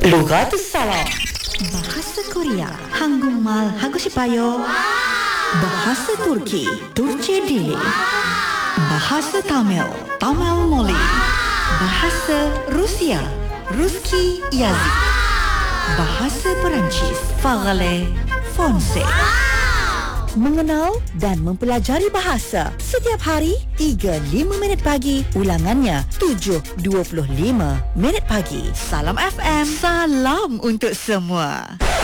Lughat salam. Bahasa Korea 한국말 하고 싶어요. Bahasa Turki Turki Dili. Bahasa Tamil Tamil Moli. Bahasa Rusia Ruski Yazid. Bahasa Perancis Parler Français. Mengenal dan mempelajari bahasa setiap hari 3-5 minit pagi, ulangannya 7.25 minit pagi. Salam FM, salam untuk semua.